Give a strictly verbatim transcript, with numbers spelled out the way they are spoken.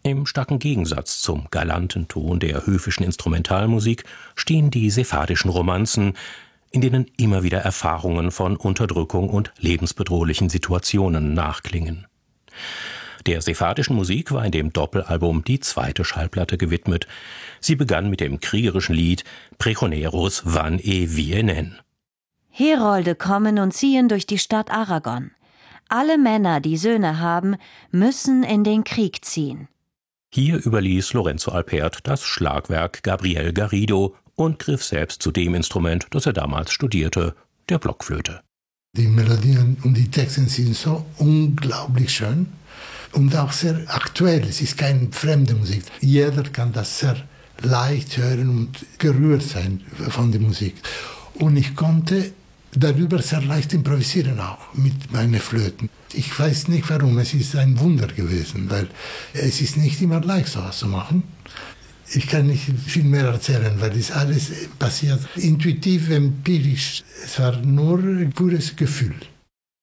Im starken Gegensatz zum galanten Ton der höfischen Instrumentalmusik stehen die sephardischen Romanzen, in denen immer wieder Erfahrungen von Unterdrückung und lebensbedrohlichen Situationen nachklingen. Der sephardischen Musik war in dem Doppelalbum die zweite Schallplatte gewidmet. Sie begann mit dem kriegerischen Lied Pregoneros van e vienen. Herolde kommen und ziehen durch die Stadt Aragon. Alle Männer, die Söhne haben, müssen in den Krieg ziehen. Hier überließ Lorenzo Alpert das Schlagwerk Gabriel Garrido und griff selbst zu dem Instrument, das er damals studierte, der Blockflöte. Die Melodien und die Texte sind so unglaublich schön und auch sehr aktuell. Es ist keine fremde Musik. Jeder kann das sehr leicht hören und gerührt sein von der Musik. Und ich konnte darüber sehr leicht improvisieren auch mit meinen Flöten. Ich weiß nicht warum, es ist ein Wunder gewesen, weil es ist nicht immer leicht, sowas zu machen. Ich kann nicht viel mehr erzählen, weil das alles passiert intuitiv, empirisch. Es war nur pures Gefühl.